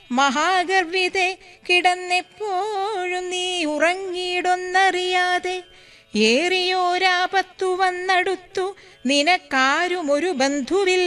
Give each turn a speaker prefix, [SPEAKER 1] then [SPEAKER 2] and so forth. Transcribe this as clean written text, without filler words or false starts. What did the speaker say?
[SPEAKER 1] മഹാഗർവിതെ കിടന്നെപ്പോഴും നീ ഉറങ്ങിയിടൊന്നറിയാതെ. ഏറിയോരാപത്തു വന്നടുത്തു നിനക്കാരുമൊരു ബന്ധുവിൽ